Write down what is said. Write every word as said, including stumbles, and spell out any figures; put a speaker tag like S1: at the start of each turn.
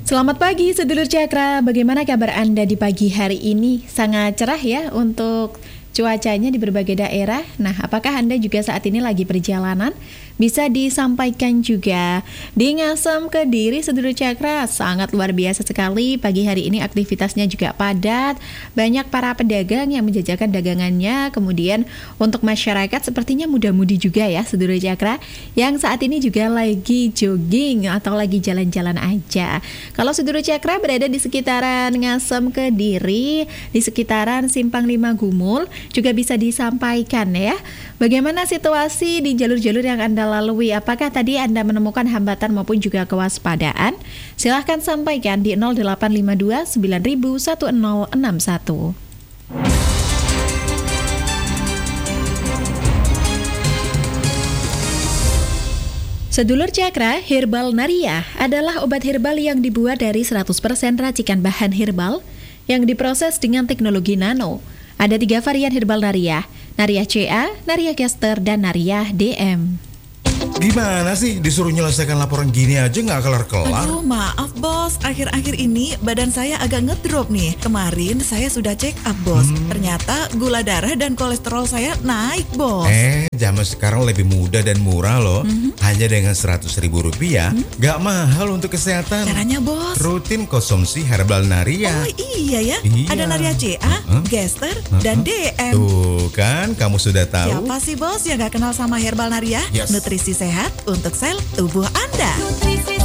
S1: Selamat pagi sedulur Cakra, bagaimana kabar Anda di pagi hari ini? Sangat cerah ya untuk cuacanya di berbagai daerah. Nah, apakah Anda juga saat ini lagi perjalanan? Bisa disampaikan juga di Ngasem Kediri sedulur Cakra, sangat luar biasa sekali. Pagi hari ini aktivitasnya juga padat. Banyak para pedagang yang menjajakan dagangannya. Kemudian untuk masyarakat sepertinya muda-mudi juga ya sedulur Cakra, yang saat ini juga lagi jogging atau lagi jalan-jalan aja. Kalau sedulur Cakra berada di sekitaran Ngasem Kediri, di sekitaran Simpang Lima Gumul, juga bisa disampaikan ya, bagaimana situasi di jalur-jalur yang Anda lalui. Apakah tadi Anda menemukan hambatan maupun juga kewaspadaan? Silahkan sampaikan di nol delapan lima dua sembilan nol satu nol enam satu. Sedulur Cakra, Herbal Naria adalah obat herbal yang dibuat dari seratus persen racikan bahan herbal yang diproses dengan teknologi nano. Ada tiga varian Herbal Naria, Naria C A, Naria Caster, dan Naria D M.
S2: Gimana sih disuruh nyelesaikan laporan gini aja nggak kelar-kelar?
S3: Aduh maaf bos, akhir-akhir ini badan saya agak ngedrop nih. Kemarin saya sudah check up bos, hmm. ternyata gula darah dan kolesterol saya naik bos.
S2: Eh, zaman sekarang lebih mudah dan murah loh. hmm. Hanya dengan seratus ribu rupiah, hmm. nggak mahal untuk kesehatan.
S3: Caranya bos?
S2: Rutin konsumsi Herbal Naria.
S3: Oh iya ya,
S2: iya.
S3: Ada Naria C A, uh-huh. Caster, uh-huh. dan D M.
S2: Tuh kan, kamu sudah tahu.
S3: Siapa sih bos yang nggak kenal sama Herbal Naria?
S2: Yes.
S3: Nutrisi sehat untuk sel tubuh Anda.
S4: Nutrisi